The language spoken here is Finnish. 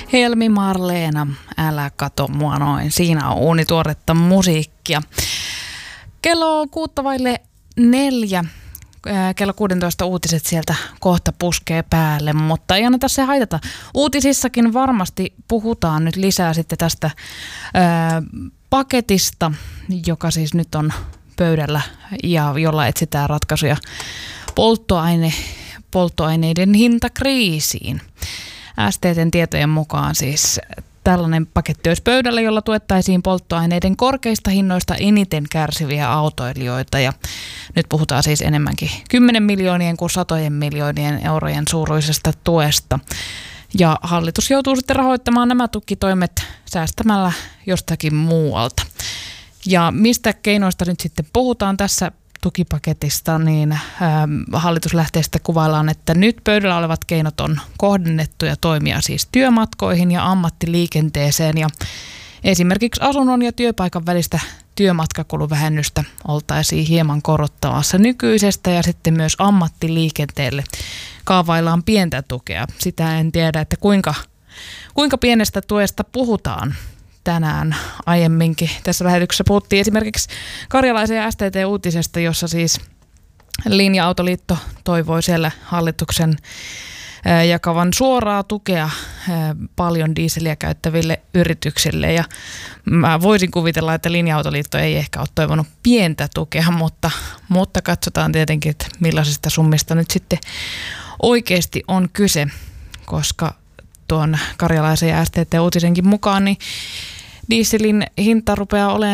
Helmi Marleena, älä kato mua noin. Siinä on uunituoretta musiikkia. Kello on 3:06. Kello 16 uutiset sieltä kohta puskee päälle, mutta ei anneta se haitata. Uutisissakin varmasti puhutaan nyt lisää sitten tästä paketista, joka siis nyt on pöydällä ja jolla etsitään ratkaisuja polttoaineiden hintakriisiin. STT:n tietojen mukaan siis tällainen paketti olisi pöydällä, jolla tuettaisiin polttoaineiden korkeista hinnoista eniten kärsiviä autoilijoita. Ja nyt puhutaan siis enemmänkin 10 miljoonien kuin 100 miljoonien eurojen suuruisesta tuesta. Ja hallitus joutuu sitten rahoittamaan nämä tukitoimet säästämällä jostakin muualta. Ja mistä keinoista nyt sitten puhutaan tässä tukipaketista, niin hallitus lähtee sitten kuvaillaan, että nyt pöydällä olevat keinot on kohdennettuja toimia siis työmatkoihin ja ammattiliikenteeseen. Ja esimerkiksi asunnon ja työpaikan välistä työmatkakuluvähennystä oltaisiin hieman korottamassa nykyisestä ja sitten myös ammattiliikenteelle kaavaillaan pientä tukea. Sitä en tiedä, että kuinka pienestä tuesta puhutaan. Tänään aiemminkin tässä lähetyksessä puhuttiin esimerkiksi Karjalaisen ja STT-uutisesta, jossa siis Linja-autoliitto toivoi siellä hallituksen jakavan suoraa tukea paljon dieseliä käyttäville yrityksille. Ja mä voisin kuvitella, että Linja-autoliitto ei ehkä ole toivonut pientä tukea, mutta katsotaan tietenkin, että millaisista summista nyt sitten oikeasti on kyse, koska tuon Karjalaisen ja STT-uutisenkin mukaan niin dieselin hinta rupeaa olemaan